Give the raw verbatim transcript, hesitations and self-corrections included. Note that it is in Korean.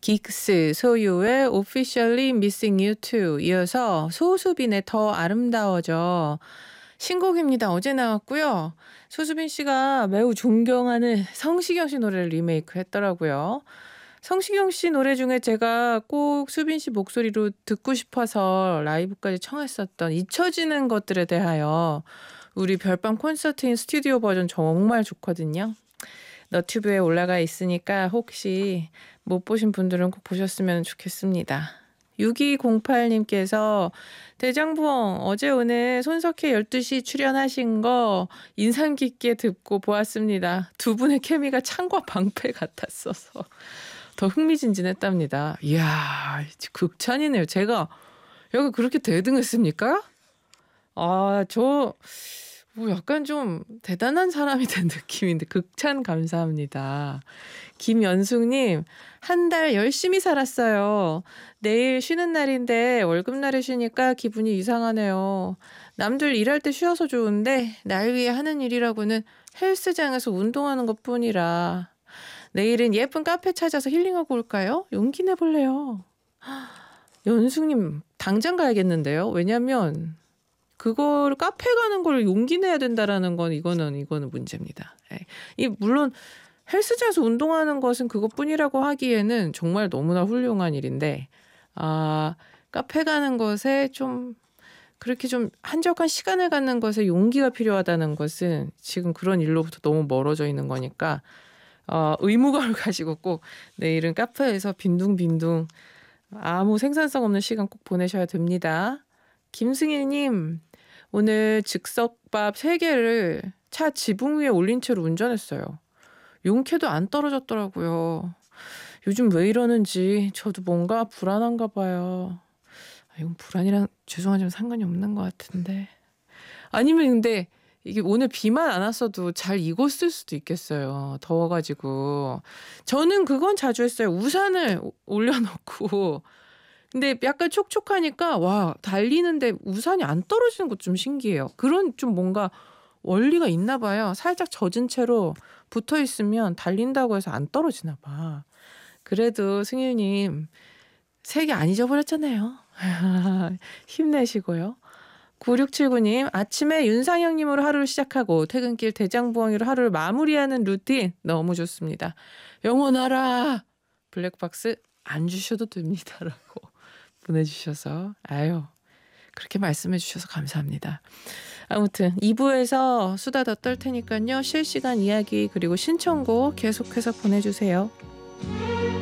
긱스 소유의 Officially Missing You Too 이어서 소수빈의 더 아름다워져 신곡입니다. 어제 나왔고요. 소수빈 씨가 매우 존경하는 성시경 씨 노래를 리메이크 했더라고요. 성시경 씨 노래 중에 제가 꼭 수빈 씨 목소리로 듣고 싶어서 라이브까지 청했었던 잊혀지는 것들에 대하여 우리 별밤 콘서트인 스튜디오 버전 정말 좋거든요. 너튜브에 올라가 있으니까 혹시 못 보신 분들은 꼭 보셨으면 좋겠습니다. 육이공팔 님께서 대장부엉 어제 오늘 손석희 열두 시 출연하신 거 인상 깊게 듣고 보았습니다. 두 분의 케미가 창과 방패 같았어서 더 흥미진진했답니다. 이야 극찬이네요. 제가 여기 그렇게 대등했습니까? 아, 저 뭐 약간 좀 대단한 사람이 된 느낌인데 극찬 감사합니다. 김연숙님 한 달 열심히 살았어요. 내일 쉬는 날인데 월급날에 쉬니까 기분이 이상하네요. 남들 일할 때 쉬어서 좋은데 날 위해 하는 일이라고는 헬스장에서 운동하는 것뿐이라 내일은 예쁜 카페 찾아서 힐링하고 올까요? 용기 내볼래요. 연숙님 당장 가야겠는데요. 왜냐면 그걸 카페 가는 걸 용기 내야 된다라는 건 이거는 이거는 문제입니다. 이 물론 헬스장에서 운동하는 것은 그것뿐이라고 하기에는 정말 너무나 훌륭한 일인데 아 카페 가는 것에 좀 그렇게 좀 한적한 시간을 갖는 것에 용기가 필요하다는 것은 지금 그런 일로부터 너무 멀어져 있는 거니까 어, 의무감을 가지고 꼭 내일은 카페에서 빈둥빈둥 아무 생산성 없는 시간 꼭 보내셔야 됩니다. 김승일님 오늘 즉석밥 세 개를 차 지붕 위에 올린 채로 운전했어요. 용케도 안 떨어졌더라고요. 요즘 왜 이러는지 저도 뭔가 불안한가 봐요. 아, 이건 불안이랑 죄송하지만 상관이 없는 것 같은데. 아니면 근데 이게 오늘 비만 안 왔어도 잘 익었을 수도 있겠어요. 더워가지고. 저는 그건 자주 했어요. 우산을 올려놓고 근데 약간 촉촉하니까 와 달리는데 우산이 안 떨어지는 것 좀 신기해요. 그런 좀 뭔가 원리가 있나 봐요. 살짝 젖은 채로 붙어 있으면 달린다고 해서 안 떨어지나 봐. 그래도 승일님 세 개 안 잊어버렸잖아요. 힘내시고요. 구육칠구 님 아침에 윤상형님으로 하루를 시작하고 퇴근길 대장부엉이로 하루를 마무리하는 루틴 너무 좋습니다. 영원하라. 블랙박스 안 주셔도 됩니다라고 보내주셔서 아유 그렇게 말씀해 주셔서 감사합니다. 아무튼 이 부에서 수다 더 떨 테니까요. 실시간 이야기 그리고 신청곡 계속해서 보내주세요.